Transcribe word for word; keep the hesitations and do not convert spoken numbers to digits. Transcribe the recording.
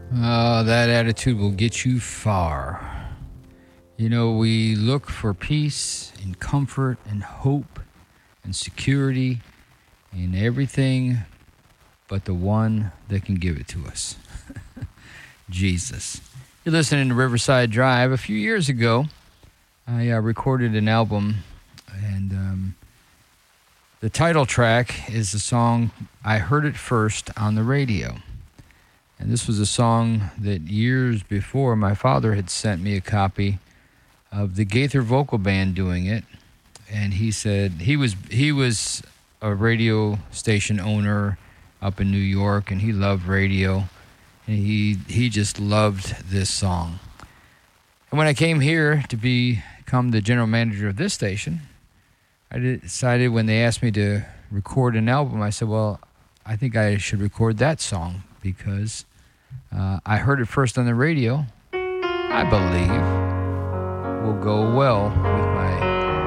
Uh, that attitude will get you far. You know, we look for peace and comfort and hope and security in everything but the one that can give it to us. Jesus. You're listening to Riverside Drive. A few years ago, I uh, recorded an album, and um, the title track is the song I Heard It First on the Radio. And this was a song that years before my father had sent me a copy of the Gaither Vocal Band doing it. And he said he was he was a radio station owner up in New York, and he loved radio. And he he just loved this song. And when I came here to become the general manager of this station, I decided when they asked me to record an album, I said, well, I think I should record that song because uh, I heard it first on the radio. I believe will go well with my